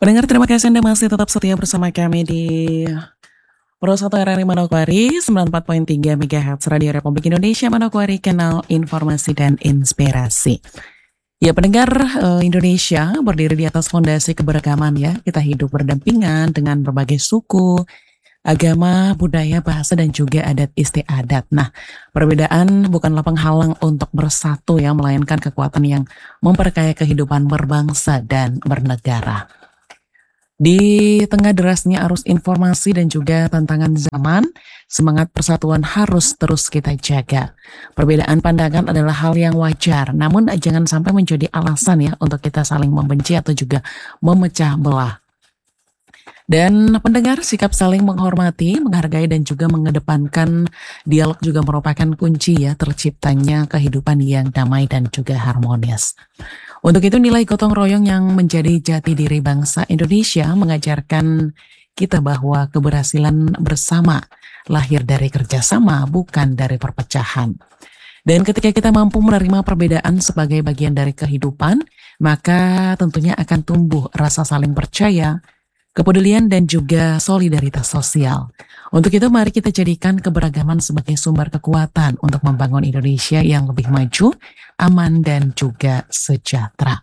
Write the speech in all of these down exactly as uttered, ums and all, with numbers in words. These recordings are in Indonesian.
Pendengar, terima kasih Anda masih tetap setia bersama kami di Pro satu R R I Manokwari sembilan puluh empat koma tiga MHz Radio Republik Indonesia Manokwari, kanal informasi dan inspirasi. Ya pendengar, eh, Indonesia berdiri di atas fondasi keberagaman ya. Kita hidup berdampingan dengan berbagai suku, agama, budaya, bahasa, dan juga adat istiadat. Nah, perbedaan bukanlah penghalang untuk bersatu ya, melainkan kekuatan yang memperkaya kehidupan berbangsa dan bernegara. Di tengah derasnya arus informasi dan juga tantangan zaman, semangat persatuan harus terus kita jaga. Perbedaan pandangan adalah hal yang wajar, namun jangan sampai menjadi alasan ya untuk kita saling membenci atau juga memecah belah. Dan pendengar, sikap saling menghormati, menghargai, dan juga mengedepankan dialog juga merupakan kunci ya terciptanya kehidupan yang damai dan juga harmonis. Untuk itu nilai gotong royong yang menjadi jati diri bangsa Indonesia mengajarkan kita bahwa keberhasilan bersama lahir dari kerjasama, bukan dari perpecahan. Dan ketika kita mampu menerima perbedaan sebagai bagian dari kehidupan, maka tentunya akan tumbuh rasa saling percaya, kepedulian, dan juga solidaritas sosial. Untuk itu mari kita jadikan keberagaman sebagai sumber kekuatan untuk membangun Indonesia yang lebih maju, aman, dan juga sejahtera.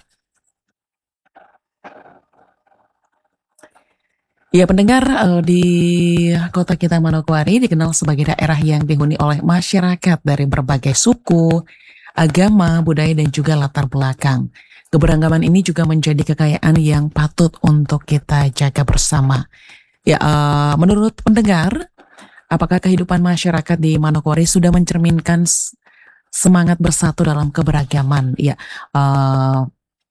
Ya pendengar, di kota kita Manokwari dikenal sebagai daerah yang dihuni oleh masyarakat dari berbagai suku, agama, budaya, dan juga latar belakang. Keberagaman ini juga menjadi kekayaan yang patut untuk kita jaga bersama. Ya, uh, menurut pendengar, apakah kehidupan masyarakat di Manokwari sudah mencerminkan semangat bersatu dalam keberagaman? Ya, uh,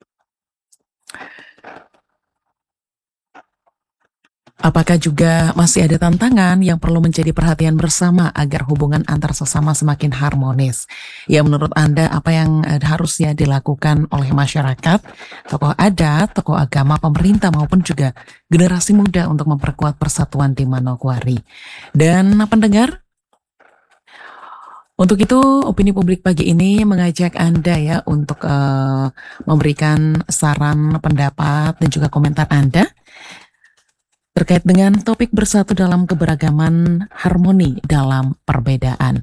apakah juga masih ada tantangan yang perlu menjadi perhatian bersama agar hubungan antar sesama semakin harmonis? Ya, menurut Anda apa yang harusnya dilakukan oleh masyarakat, tokoh adat, tokoh agama, pemerintah maupun juga generasi muda untuk memperkuat persatuan di Manokwari? Dan pendengar, untuk itu opini publik pagi ini mengajak Anda ya untuk uh, memberikan saran, pendapat, dan juga komentar Anda terkait dengan topik bersatu dalam keberagaman, harmoni dalam perbedaan.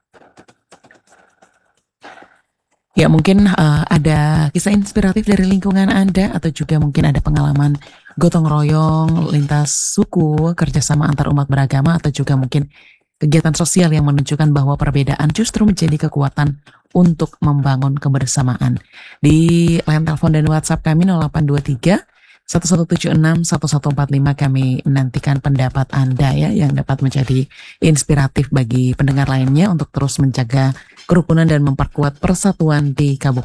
Ya mungkin uh, ada kisah inspiratif dari lingkungan Anda atau juga mungkin ada pengalaman gotong royong, lintas suku, kerjasama antar umat beragama, atau juga mungkin kegiatan sosial yang menunjukkan bahwa perbedaan justru menjadi kekuatan untuk membangun kebersamaan. Di line telepon dan WhatsApp kami nol delapan dua tiga satu satu tujuh enam satu satu empat lima, kami nantikan pendapat Anda ya yang dapat menjadi inspiratif bagi pendengar lainnya untuk terus menjaga kerukunan dan memperkuat persatuan di Kabupaten